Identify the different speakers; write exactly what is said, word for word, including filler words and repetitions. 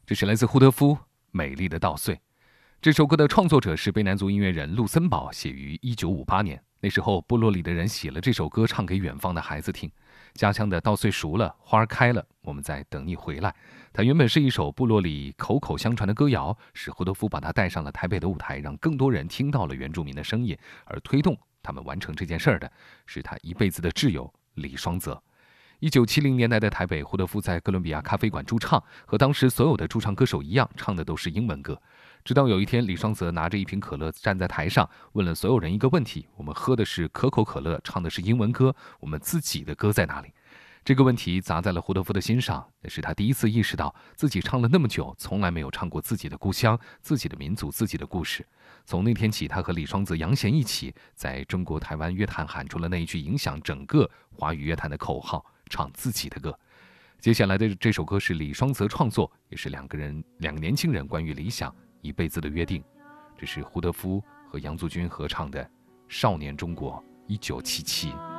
Speaker 1: 这是来自胡德夫《美丽的稻穗》。这首歌的创作者是卑南族音乐人陆森堡，写于一九五八年。那时候部落里的人写了这首歌，唱给远方的孩子听。家乡的稻穗熟了，花儿开了，我们在等你回来。它原本是一首部落里口口相传的歌谣，是胡德夫把它带上了台北的舞台，让更多人听到了原住民的声音。而推动他们完成这件事儿的是他一辈子的挚友李双泽。一九七零年代的台北，胡德夫在哥伦比亚咖啡馆驻唱，和当时所有的驻唱歌手一样，唱的都是英文歌。直到有一天，李双泽拿着一瓶可乐站在台上，问了所有人一个问题：我们喝的是可口可乐，唱的是英文歌，我们自己的歌在哪里？这个问题砸在了胡德夫的心上，那是他第一次意识到自己唱了那么久，从来没有唱过自己的故乡、自己的民族、自己的故事。从那天起，他和李双泽、杨贤一起在中国台湾乐坛喊出了那一句影响整个华语乐坛的口号：唱自己的歌。接下来的这首歌是李双泽创作，也是两个人两个年轻人关于理想一辈子的约定。这是胡德夫和杨祖君合唱的《少年中国》一九七七。